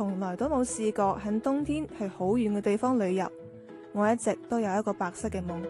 從來都冇試過喺冬天去好遠嘅地方旅遊。我一直都有一個白色嘅夢，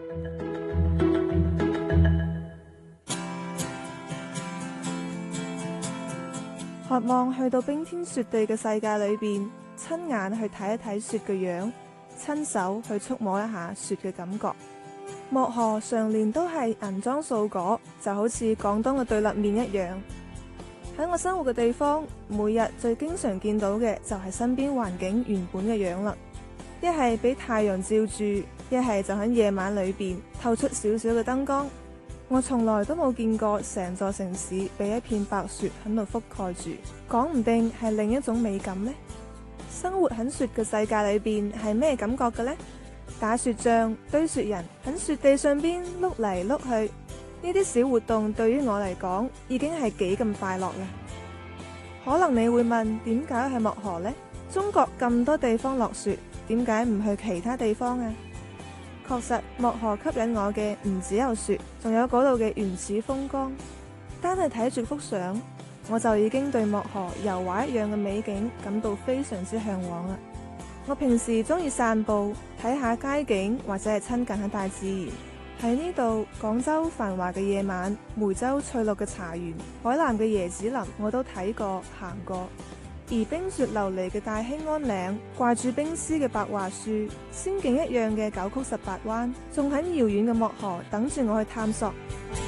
渴望去到冰天雪地嘅世界裏邊，親眼去睇一睇雪嘅樣，親手去觸摸一下雪嘅感覺。漠河常年都係銀裝素裹，就好似廣東嘅對立面一樣。喺我生活嘅地方，每日最經常見到嘅就係身邊環境原本嘅樣啦。一係俾太陽照住，一係就喺夜晚裏邊透出少少嘅燈光。我從來都冇見過成座城市被一片白雪喺度覆蓋住，講唔定係另一種美感呢。生活喺雪嘅世界裏邊係咩感覺嘅呢？打雪仗、堆雪人，喺雪地上邊碌嚟碌去，呢啲小活動對於我嚟講已經係幾咁快樂啦。可能你會問，點解係漠河呢？中國咁多地方落雪，點解唔去其他地方啊？確實，漠河吸引我嘅唔只有雪，仲有嗰度嘅原始風光。單係睇住幅相，我就已經對漠河油畫一樣嘅美景感到非常之向往啦。我平時中意散步，睇下街景，或者係親近下大自然。喺呢度，廣州繁華嘅夜晚，梅州翠綠嘅茶園，海南嘅椰子林，我都睇過行過。而冰雪流離嘅大興安嶺，掛住冰絲嘅白樺樹，仙境一樣嘅九曲十八彎，仲喺遙遠嘅漠河等住我去探索。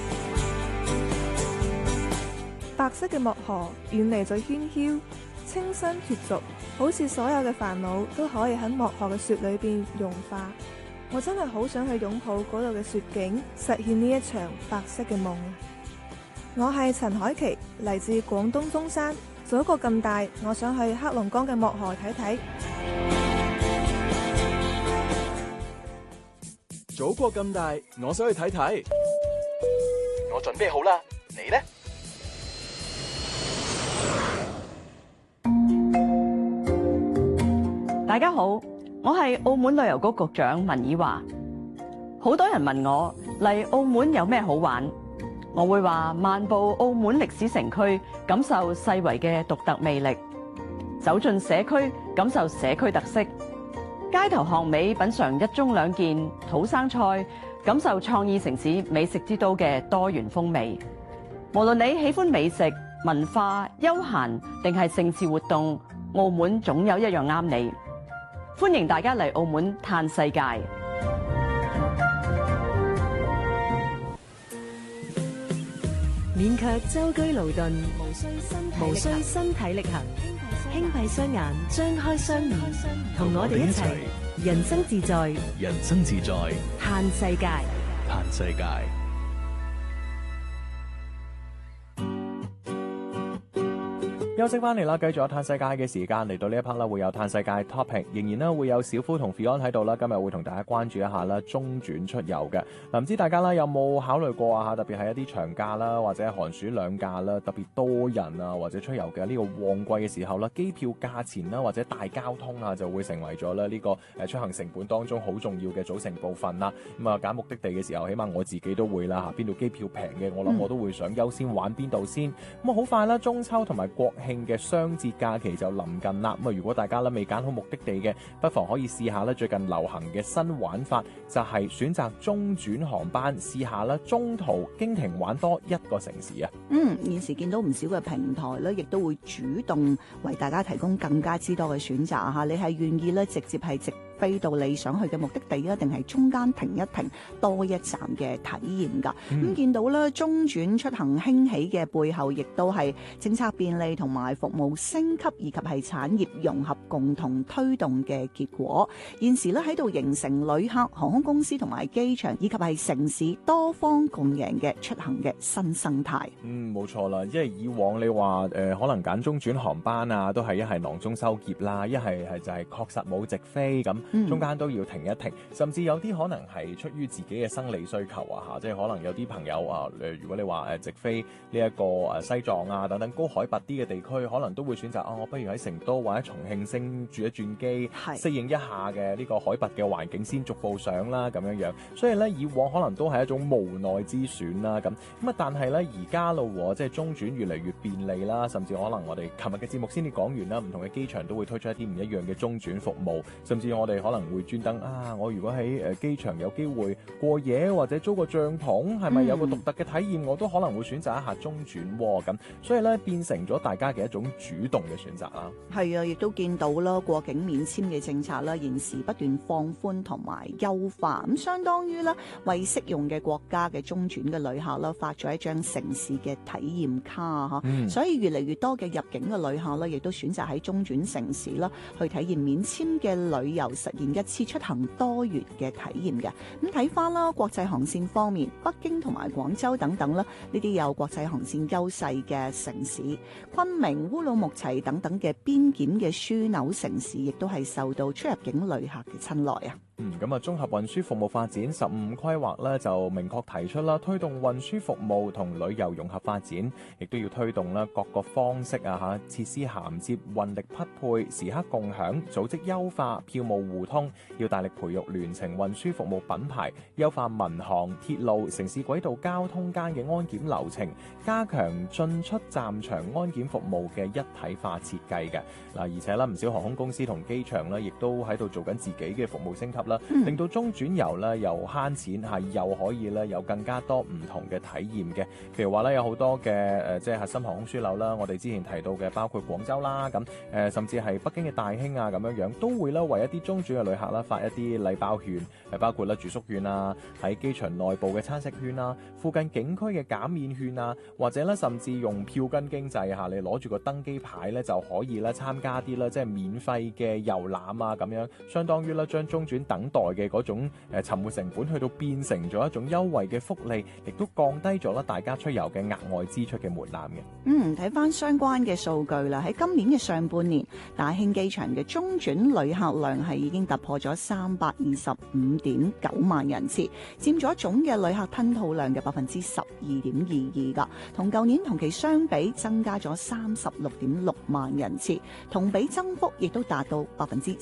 白色嘅漠河遠離咗喧囂，清新脫俗，好似所有嘅煩惱都可以喺漠河嘅雪裏邊融化。我真係好想去擁抱嗰度嘅雪景，實現呢一場白色嘅夢。我係陳海琪，嚟自廣東中山。祖國咁大，我想去黑龍江嘅漠河睇睇。 祖國咁大，我想去睇睇。我準備好啦，你呢？ 大家好，我係澳門旅遊局局長文以華。好多人問我嚟澳門有咩好玩？我會話漫步澳門歷史城區，感受世遺嘅獨特魅力；走進社區，感受社區特色；街頭巷尾品嘗一盅兩件土生菜，感受創意城市美食之都嘅多元風味。無論你喜歡美食、文化、休閒定係盛事活動，澳門總有一樣啱你。歡迎大家嚟澳門嘆世界。 免卻舟車勞頓，無需身體力行，輕閉雙眼，張開雙耳，同我哋一齊人生自在， 人生自在， 嘆世界， 嘆世界。休息翻嚟啦，繼續有嘆世界嘅時間，嚟到呢一 part 啦，會有嘆世界 topic， 仍然啦會有小夫同 Fion 喺度啦，今日會同大家關注一下啦中轉出遊嘅。唔知大家啦有冇考慮過啊？特別係一啲長假啦，或者寒暑兩假啦，特別多人啊，或者出遊嘅呢個旺季嘅時候啦，機票價錢啦或者大交通啊，就會成為咗咧呢個出行成本當中好重要嘅組成部分啦。咁啊揀目的地嘅時候，起碼我自己都會啦嚇，邊度機票平嘅，我諗我都會想優先玩邊度先。咁啊好快啦，中秋同埋國慶嘅雙節假期就臨近啦，咁啊如果大家咧未揀好目的地嘅，不妨可以試下咧最近流行嘅新玩法，就係選擇中轉航班，試下咧中途經停玩多一個城市啊。 現時見到唔少嘅平台咧，亦都會主動為大家提供更加之多嘅選擇嚇。你係願意咧直接係直飛到你想去嘅目的地啊，定係中間停一停多一站嘅體驗㗎？見到咧中轉出行興起嘅背後，亦都係政策便利同埋服務升級以及係產業融合共同推動嘅結果。現時咧喺度形成旅客、航空公司同埋機場以及係城市多方共贏嘅出行嘅新生態。 冇錯啦，因為以往你話可能揀中轉航班啊，都係一係囊中羞澀啦，一係就係確實冇直飛咁。 中間都要停一停，甚至有啲可能係出於自己嘅生理需求啊，即係可能有啲朋友啊，如果你話直飛呢一個西藏啊等等高海拔啲嘅地區，可能都會選擇我不如喺成都或者重慶升住一轉機，適應一下嘅呢個海拔嘅環境先逐步上啦咁樣。所以咧以往可能都係一種無奈之選啦咁啊，但係咧而家咯，即係中轉越嚟越便利啦，甚至可能我哋琴日嘅節目先至講完啦，唔同嘅機場都會推出一啲唔一樣嘅中轉服務，甚至我哋可能會專登我如果喺機場有機會過夜或者租個帳篷，係咪有個獨特嘅體驗，我都可能會選擇一下中轉咁，所以咧變成咗大家嘅一種主動嘅選擇啦。 係啊，亦都見到啦，過境免簽嘅政策啦，現時不斷放寬同埋優化，咁相當於咧為適用嘅國家嘅中轉嘅旅客啦發咗一張城市嘅體驗卡所以越嚟越多嘅入境嘅旅客咧，亦都選擇喺中轉城市啦去體驗免簽嘅旅遊，實現一次出行多元嘅體驗嘅。咁睇翻啦，國際航線方面，北京同埋廣州等等啦，呢啲有國際航線優勢嘅城市，昆明、烏魯木齊等等嘅邊檢嘅樞紐城市，亦都係受到出入境旅客嘅青睞啊。 咁綜合運輸服務發展15規劃咧就明確提出啦，推動運輸服務同旅遊融合發展，亦都要推動啦各個方式設施銜接、運力匹配、時刻共享、組織優化、票務互通，要大力培育聯程運輸服務品牌，優化民航、鐵路、城市軌道交通間嘅安檢流程，加強進出站場安檢服務嘅一體化設計嘅。而且唔少航空公司同機場亦都喺度做緊自己嘅服務升級啦，令到中轉遊又慳錢又可以有更加多唔同嘅體驗嘅。譬如話有好多嘅即係核心航空樞紐啦，我哋之前提到嘅包括廣州啦，甚至係北京嘅大興咁樣都會為一啲中轉嘅旅客發一啲禮包券，包括住宿券啊，喺機場內部嘅餐食券啊，附近景區嘅減免券啊，或者甚至用票根經濟你攞住個登機牌就可以參加啲即係免費嘅遊覽啊咁樣，相當於將中轉等待嘅嗰種沉沒成本去到變成咗一種優惠嘅福利，亦都降低咗大家出遊嘅額外支出嘅門檻嘅。 睇翻相關嘅數據啦，喺今年嘅上半年，大興機場嘅中轉旅客量係已經突破咗325.9萬人次，佔咗總嘅旅客吞吐量嘅12.22%噶，同舊年同期相比增加咗36.6萬人次，同比增幅亦都達到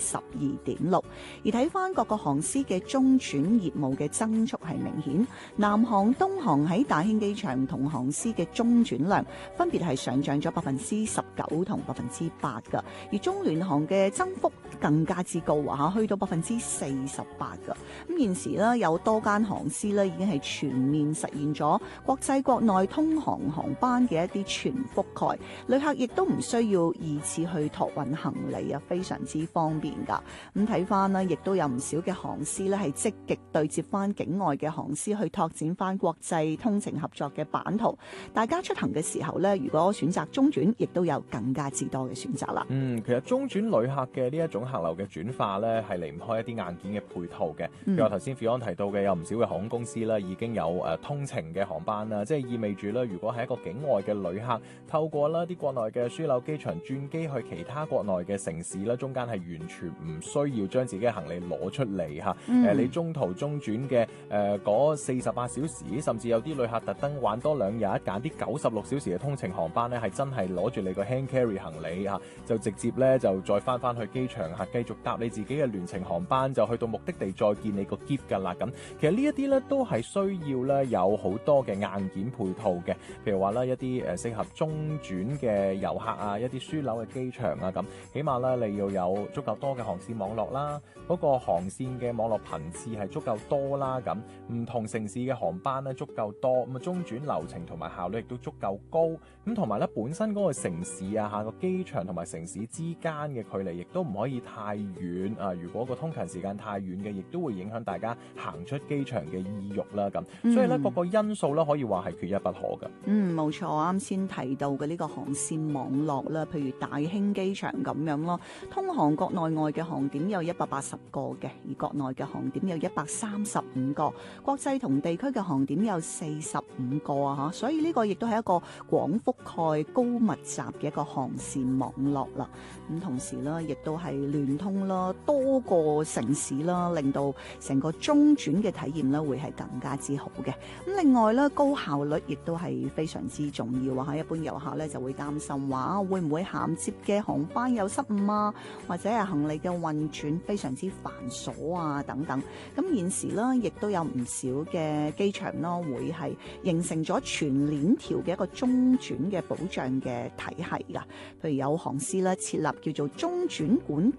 12.6%。而睇翻各個航司嘅中轉業務嘅增速係明顯，南航、東航喺大興機場同航司嘅中轉量分別係上漲咗19%同8%噶，而中聯航嘅增幅更加之高去到48%噶。咁現時呢，有多間航司呢已經係全面實現咗國際國內通航航班嘅一啲全覆蓋，旅客亦都唔需要二次去託運行李非常之方便噶。咁睇翻呢，亦都有唔少嘅航司呢係積極對接翻境外嘅航司去拓展翻國際通程合作嘅版圖。大家出行嘅時候呢，如果選擇中轉，亦都有更加之多嘅選擇啦。 其實中轉旅客嘅呢一種客流嘅轉化呢，係離唔開一啲硬件嘅配套嘅。譬如我頭先 Fion 提到嘅，有唔少嘅航空公司啦，已經有通程嘅航班啦，即係意味住咧，如果係一個境外嘅旅客透過啦啲國內嘅樞紐機場轉機去其他國內嘅城市啦，中間係完全唔需要將自己嘅行李攞出嚟你中途中轉嘅嗰48小時，甚至有啲旅客特登玩多2日，揀啲96小時嘅通程航班呢，係真係攞住你個 hand carry 行李就直接咧就再翻去機場繼續搭你自己嘅聯程航班，就去到目的地再見你個篋㗎啦。咁其實呢一啲咧都係需要咧有好多嘅硬件配套嘅，譬如話咧一啲適合中轉嘅遊客一啲樞紐嘅機場咁，起碼咧你要有足夠多嘅航線網絡啦，嗰個航線嘅網絡頻次係足夠多啦，咁唔同城市嘅航班咧足夠多，咁中轉流程同埋效率亦都足夠高，咁同埋咧本身嗰個城市個機場同埋城市之間嘅距離亦都唔可以太遠如果個通勤時間太遠嘅，亦都會影響大家行出機場嘅意欲啦。咁所以咧各個因素咧可以話係缺一不可嘅。 冇錯，啱先提到嘅呢個航線網絡啦，譬如大興機場咁樣咯，通航國內外嘅航點有180個嘅， 而國內嘅航點有135個，國際同地區嘅航點有45個啊，所以呢個亦都係一個廣覆蓋、高密集嘅一個航線網絡啦。咁同時咧，亦都係聯通啦多個城市啦，令到成個中轉嘅體驗咧會係更加之好嘅。咁另外咧，高效率亦都係非常之重要啊！一般遊客咧就會擔心話會唔會銜接嘅航班有失誤啊，或者係行李嘅運轉非常之繁瑣啊等等。咁現時咧，亦都有唔少嘅機場啦，會係形成咗全鏈條嘅一個中轉嘅保障嘅體系㗎。譬如有航司咧設立叫做中轉管